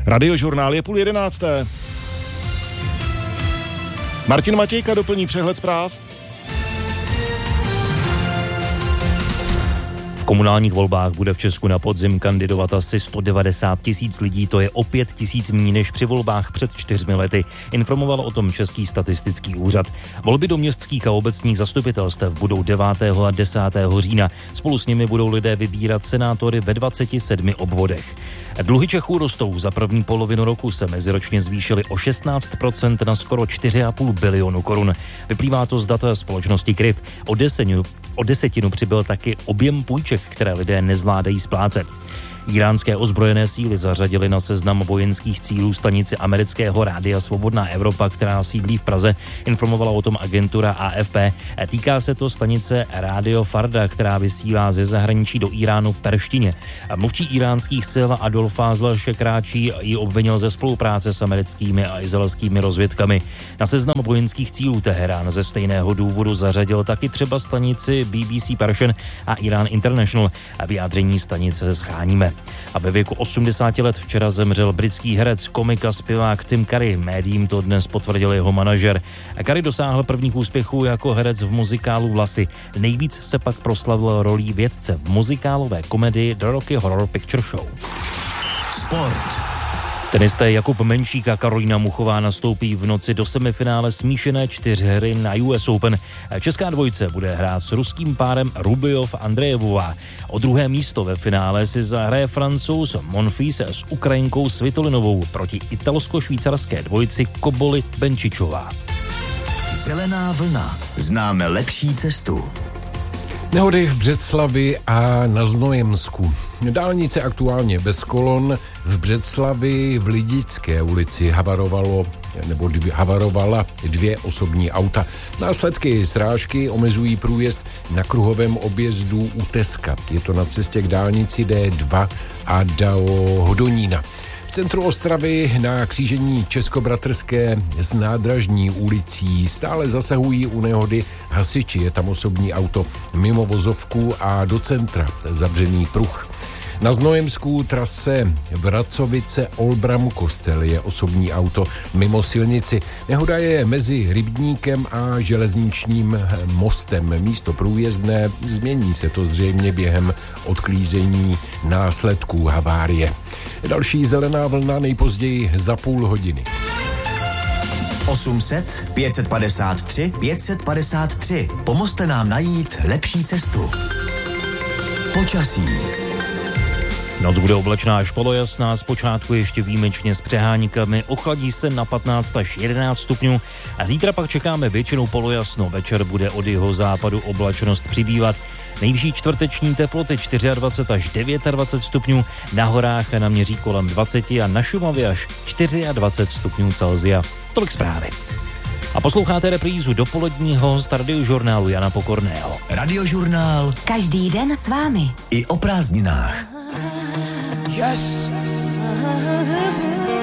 Radiožurnál je 10:30. Martin Matějka doplní přehled zpráv. V komunálních volbách bude v Česku na podzim kandidovat asi 190 000 lidí, to je o 5 000 méně než při volbách před 4 lety. Informoval o tom Český statistický úřad. Volby do městských a obecních zastupitelstev budou 9. a 10. října. Spolu s nimi budou lidé vybírat senátory ve 27 obvodech. Dluhy Čechů rostou. Za první polovinu roku se meziročně zvýšily o 16% na skoro 4,5 bilionu korun. Vyplývá to z data společnosti Kryv. O desetinu přibyl taky objem půjček, které lidé nezvládají splácet. Iránské ozbrojené síly zařadily na seznam vojenských cílů stanici amerického rádia Svobodná Evropa, která sídlí v Praze, informovala o tom agentura AFP. Týká se to stanice Rádio Farda, která vysílá ze zahraničí do Iránu v perštině. Mluvčí iránských sil Adolf Fazl Šekráčí ji obvinil ze spolupráce s americkými a izraelskými rozvědkami. Na seznam vojenských cílů Teherán ze stejného důvodu zařadil taky třeba stanici BBC Persian a Iran International. A vyjádření stanice scháníme. A ve věku 80 let včera zemřel britský herec, komik a zpěvák Tim Curry. Médiím to dnes potvrdil jeho manažer. Curry dosáhl prvních úspěchů jako herec v muzikálu Vlasy. Nejvíc se pak proslavil rolí vědce v muzikálové komedii The Rocky Horror Picture Show. Sport. Tenisté Jakub Menšík a Karolína Muchová nastoupí v noci do semifinále smíšené 4hry na US Open. Česká dvojice bude hrát s ruským párem Rubyov-Andrejevová. O druhé místo ve finále si zahraje Francouz Monfils s Ukrajinkou Svitolinovou proti italsko-švýcarské dvojici Koboli-Benčičová. Zelená vlna. Známe lepší cestu. Nehody v Břeclavi a na Znojemsku. Dálnice aktuálně bez kolon. V Břeclavi v Lidické ulici havarovala 2 osobní auta. Následky srážky omezují průjezd na kruhovém objezdu u Teska. Je to na cestě k dálnici D2 a do Hodonína. V centru Ostravy na křížení Českobratrské s Nádražní ulicí stále zasahují u nehody hasiči. Je tam osobní auto mimo vozovku a do centra zavřený pruh. Na Znojemsku trase Vracovice-Olbram-Kostel je osobní auto mimo silnici. Nehoda je mezi Rybníkem a železničním mostem. Místo průjezdné, změní se to zřejmě během odklízení následků havárie. Další zelená vlna nejpozději za půl hodiny. 800 553 553. Pomozte nám najít lepší cestu. Počasí. Noc bude oblačná až polojasná, zpočátku ještě výjimečně s přeháníkami, ochladí se na 15 až 11 stupňů a zítra pak čekáme většinou polojasno. Večer bude od jihozápadu oblačnost přibývat. Nejvyšší čtvrteční teploty 24 až 29 stupňů, na horách naměří kolem 20 a na Šumavě až 24 stupňů Celsia. Tolik zprávy. A posloucháte reprízu dopoledního z Radiožurnálu Jana Pokorného. Radiožurnál. Každý den s vámi. I o prázdninách. Yes.